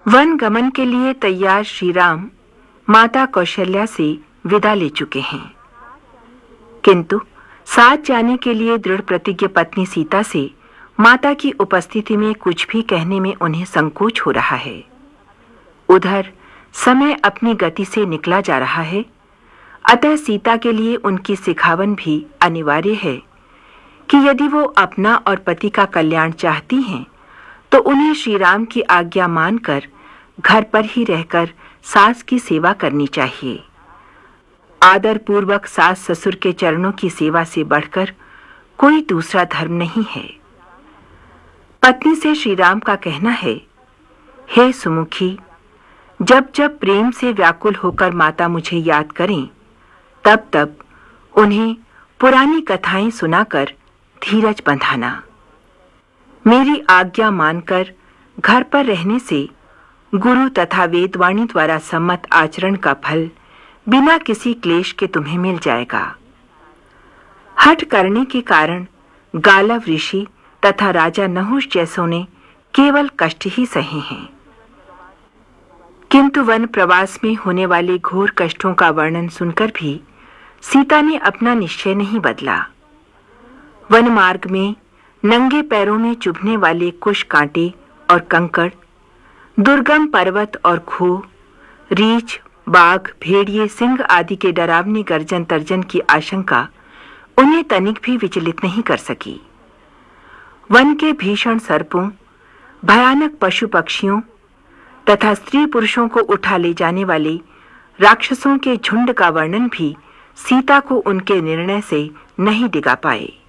One गमन के लिए तैयार श्री राम माता कौशल्या से विदा ले चुके हैं, किंतु साथ जाने के लिए दृढ़ प्रतिज्ञ पत्नी सीता से माता की उपस्थिति में कुछ भी कहने में उन्हें संकोच हो रहा है। उधर समय अपनी गति से निकला जा रहा है, अतः सीता के लिए उनकी सिखावन भी अनिवार्य है कि यदि वो अपना और पति का कल्याण चाहती हैं, तो उन्हें श्री राम की आज्ञा मानकर घर पर ही रहकर सास की सेवा करनी चाहिए। आदर पूर्वक सास ससुर के चरणों की सेवा से बढ़कर कोई दूसरा धर्म नहीं है। पत्नी से श्री राम का कहना है, हे सुमुखी, जब जब प्रेम से व्याकुल होकर माता मुझे याद करें, तब तब उन्हें पुरानी कथाएं सुनाकर धीरज बंधाना। मेरी आज्ञा मानकर घर पर रहने से गुरु तथा वेदवाणी द्वारा सम्मत आचरण का फल बिना किसी क्लेश के तुम्हें मिल जाएगा। हठ करने के कारण गालव ऋषि तथा राजा नहुष जैसों ने केवल कष्ट ही सहे हैं, किंतु वन प्रवास में होने वाले घोर कष्टों का वर्णन सुनकर भी सीता ने अपना निश्चय नहीं बदला। वन मार्ग में नंगे पैरों में चुभने वाले कुश कांटे और कंकड़, दुर्गम पर्वत और खो, रीछ, बाघ, भेड़िए, सिंह आदि के डरावनी गर्जन तर्जन की आशंका उन्हें तनिक भी विचलित नहीं कर सकी। वन के भीषण सर्पों, भयानक पशु पक्षियों तथा स्त्री पुरुषों को उठा ले जाने वाले राक्षसों के झुंड का वर्णन भी सीता को उनके निर्णय से नहीं डिगा पाए।